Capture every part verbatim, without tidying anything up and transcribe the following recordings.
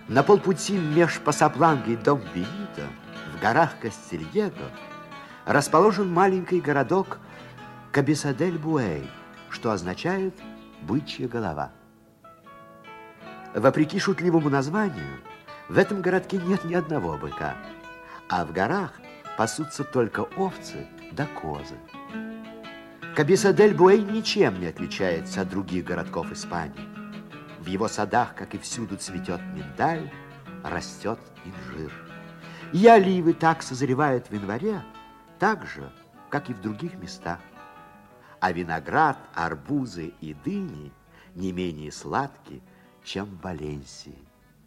На полпути меж Пасабланго и дом Бенито в горах Кастильего расположен маленький городок Кабеса-дель-Буэй, что означает «бычья голова». Вопреки шутливому названию, в этом городке нет ни одного быка, а в горах пасутся только овцы да козы. Кабеса-дель-Буэй ничем не отличается от других городков Испании. В его садах, как и всюду, цветет миндаль, растет инжир. И оливы так созревают в январе, так же, как и в других местах. А виноград, арбузы и дыни не менее сладки, чем в Валенсии.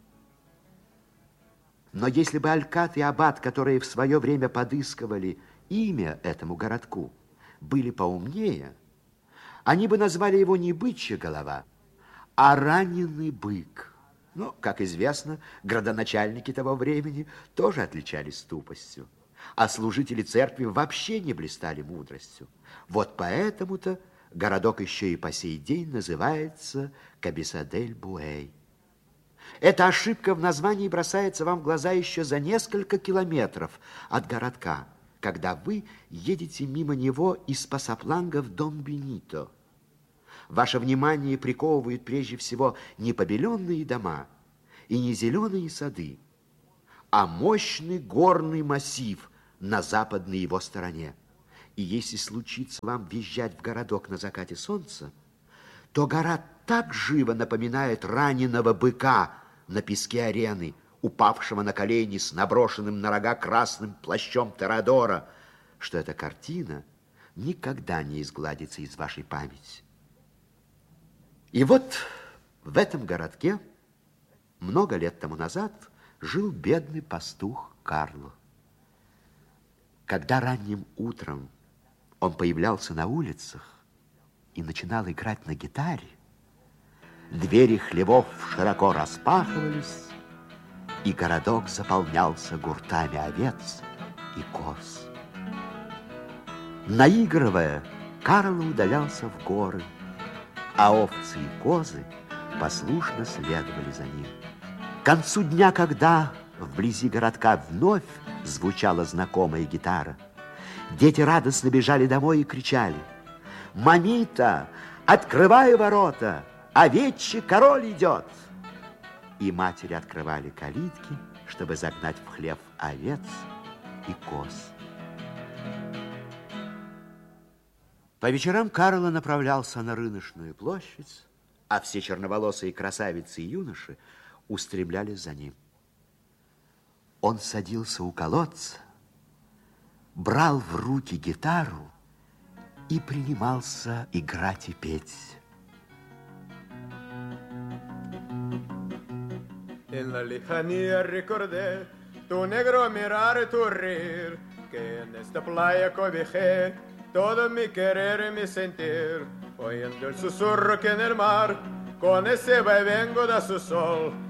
Но если бы Алькат и Аббат, которые в свое время подыскивали имя этому городку, были поумнее, они бы назвали его не «бычья голова», а «раненый бык». Ну, как известно, градоначальники того времени тоже отличались тупостью, а служители церкви вообще не блистали мудростью. Вот поэтому-то городок еще и по сей день называется Кабеса-дель-Буэй. Эта ошибка в названии бросается вам в глаза еще за несколько километров от городка, когда вы едете мимо него из Пасабланго в дом Бенито. Ваше внимание приковывают прежде всего не побеленные дома и не зеленые сады, а мощный горный массив на западной его стороне. И если случится вам въезжать в городок на закате солнца, то гора так живо напоминает раненого быка на песке арены, упавшего на колени с наброшенным на рога красным плащом Торадора, что эта картина никогда не изгладится из вашей памяти. И вот в этом городке много лет тому назад жил бедный пастух Карло. Когда ранним утром он появлялся на улицах и начинал играть на гитаре, двери хлевов широко распахивались, и городок заполнялся гуртами овец и коз. Наигрывая, Карло удалялся в горы, а овцы и козы послушно следовали за ним. К концу дня, когда вблизи городка вновь звучала знакомая гитара, дети радостно бежали домой и кричали: «Мамита, открывай ворота! Овечий король идет!» И матери открывали калитки, чтобы загнать в хлев овец и коз. По вечерам Карло направлялся на рыночную площадь, а все черноволосые красавицы и юноши устремлялись за ним. Он садился у колодца, брал в руки гитару и принимался играть и петь. En la lejanía recordé tu negro mirar, tu reír, que en esta playa cobijé todo mi querer y mi sentir, oyendo el susurro que en el mar con ese va y vengo da su sol.